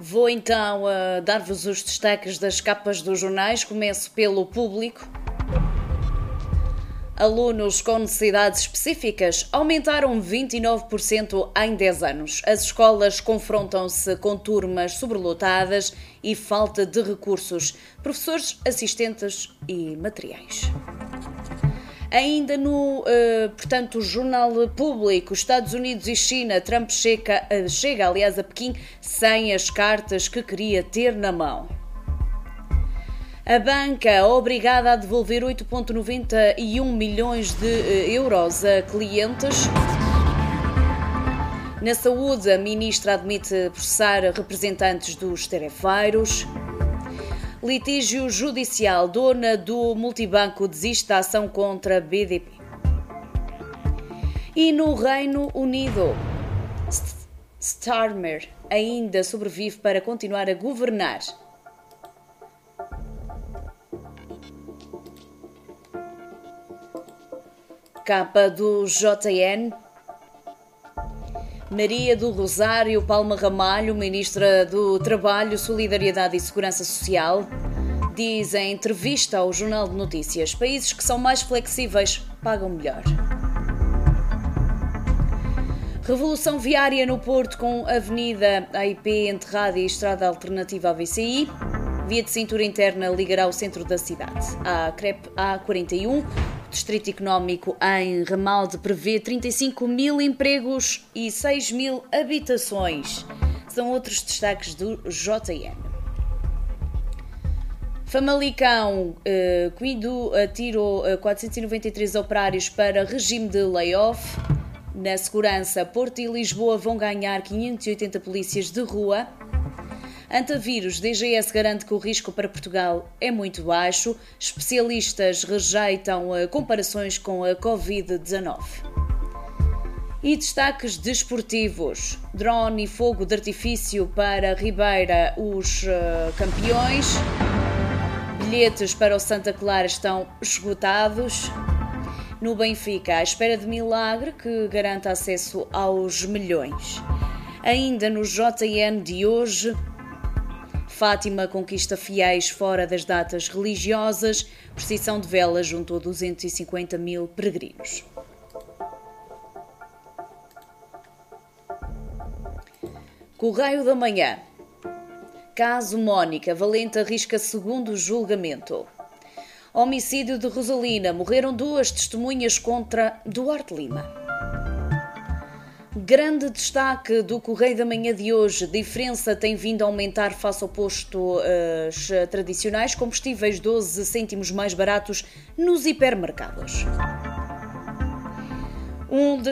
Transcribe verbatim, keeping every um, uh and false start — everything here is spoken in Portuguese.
Vou então uh, dar-vos os destaques das capas dos jornais. Começo pelo Público. Alunos com necessidades específicas aumentaram vinte e nove por cento em dez anos. As escolas confrontam-se com turmas sobrelotadas e falta de recursos, professores, assistentes e materiais. Ainda no, uh, portanto, Jornal Público, Estados Unidos e China, Trump chega, uh, chega, aliás, a Pequim sem as cartas que queria ter na mão. A banca obrigada a devolver oito vírgula noventa e um milhões de uh, euros a clientes. Na saúde, a ministra admite processar representantes dos tarefeiros. Litígio judicial. Dona do multibanco desiste da ação contra a B D P. E no Reino Unido, Starmer ainda sobrevive para continuar a governar. Capa do J N. Maria do Rosário Palma Ramalho, Ministra do Trabalho, Solidariedade e Segurança Social, diz em entrevista ao Jornal de Notícias: países que são mais flexíveis pagam melhor. Revolução viária no Porto com Avenida A I P enterrada e Estrada Alternativa A V C I. Via de cintura interna ligará o centro da cidade. A CREP A quarenta e um, o Distrito Económico em Ramalde prevê trinta e cinco mil empregos e seis mil habitações. São outros destaques do J N. Famalicão, uh, Cuido atirou uh, quatrocentos e noventa e três operários para regime de layoff. Na segurança, Porto e Lisboa vão ganhar quinhentos e oitenta polícias de rua. Antavírus, D G S garante que o risco para Portugal é muito baixo. Especialistas rejeitam comparações com a covid dezanove. E destaques desportivos. Drone e fogo de artifício para Ribeira, os uh, campeões. Bilhetes para o Santa Clara estão esgotados. No Benfica, à espera de milagre que garanta acesso aos milhões. Ainda no J N de hoje, Fátima conquista fiéis fora das datas religiosas. Procissão de velas juntou duzentos e cinquenta mil peregrinos. Correio da Manhã. Caso Mónica Valente arrisca segundo julgamento. Homicídio de Rosalina. Morreram duas testemunhas contra Duarte Lima. Grande destaque do Correio da Manhã de hoje. Diferença tem vindo a aumentar face ao posto uh, tradicionais. Combustíveis doze cêntimos mais baratos nos hipermercados. Um